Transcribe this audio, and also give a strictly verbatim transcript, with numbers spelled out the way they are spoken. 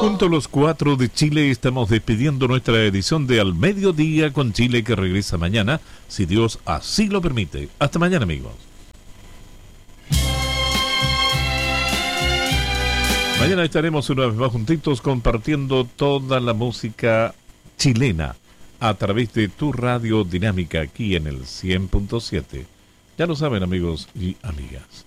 Junto a los cuatro de Chile estamos despidiendo nuestra edición de Al Mediodía con Chile, que regresa mañana, si Dios así lo permite. Hasta mañana, amigos. Mañana estaremos una vez más juntitos compartiendo toda la música chilena a través de tu radio dinámica aquí en el cien punto siete. Ya lo saben, amigos y amigas.